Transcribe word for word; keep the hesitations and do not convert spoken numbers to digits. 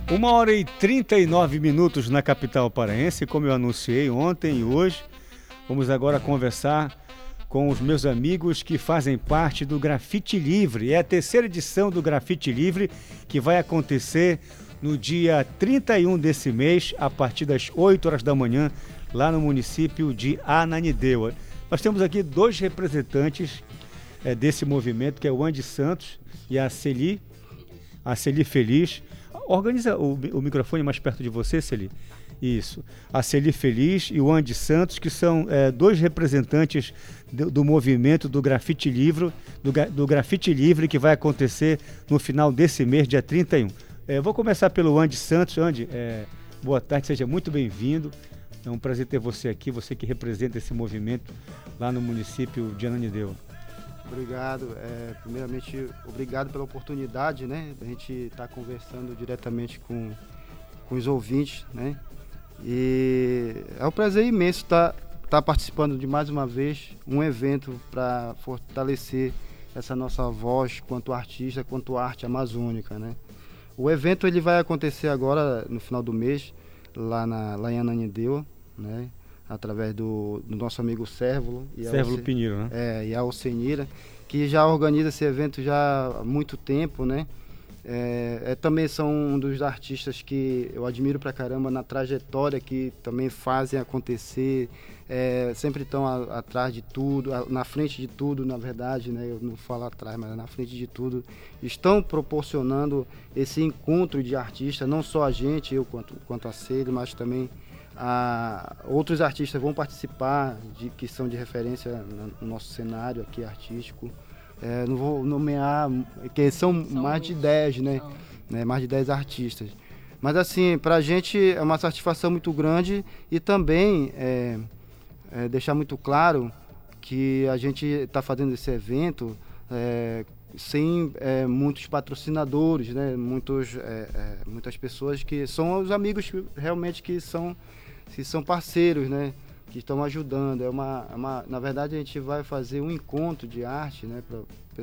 Uma hora e trinta e nove minutos na capital paraense, como eu anunciei ontem e hoje. Vamos agora conversar com os meus amigos que fazem parte do Grafite Livre. É a terceira edição do Grafite Livre, que vai acontecer no dia trinta e um desse mês, a partir das oito horas da manhã, lá no município de Ananindeua. Nós temos aqui dois representantes é, desse movimento, que é o Andy Santos e a Celi, a Celi Feliz. Organiza o, o microfone mais perto de você, Celi. Isso. A Celi Feliz e o Andy Santos, que são é, dois representantes do, do movimento do Grafite Livre, do, do Grafite Livre, que vai acontecer no final desse mês, dia trinta e um. É, vou começar pelo Andy Santos. Andy, é, boa tarde, seja muito bem-vindo. É um prazer ter você aqui, você que representa esse movimento lá no município de Ananindeua. Obrigado. É, primeiramente, obrigado pela oportunidade, né, da gente estar tá conversando diretamente com, com os ouvintes, né? E é um prazer imenso estar tá, tá participando de mais uma vez um evento para fortalecer essa nossa voz quanto artista, quanto arte amazônica, né? O evento ele vai acontecer agora no final do mês, lá, na, lá em Ananindeua, né? Através do, do nosso amigo Cérvulo e Cérvulo a Pinheiro, né? É, e a Alcenira, que já organiza esse evento já há muito tempo, né? É, é, também são um dos artistas que eu admiro pra caramba na trajetória, que também fazem acontecer, é, sempre estão a, atrás de tudo, a, na frente de tudo, na verdade, né? Eu não falo atrás, mas na frente de tudo, estão proporcionando esse encontro de artistas, não só a gente, eu quanto, quanto a Celi, mas também a, outros artistas vão participar, de, que são de referência no nosso cenário aqui artístico. É, não vou nomear, que são, são mais de dez, né? né? Mais de dez artistas. Mas assim, para a gente é uma satisfação muito grande e também é, é, deixar muito claro que a gente está fazendo esse evento é, sem é, muitos patrocinadores, né? Muitos, é, é, muitas pessoas que são os amigos que, realmente que são, que são parceiros, né? Que estão ajudando. É uma, é uma, na verdade, a gente vai fazer um encontro de arte, né, para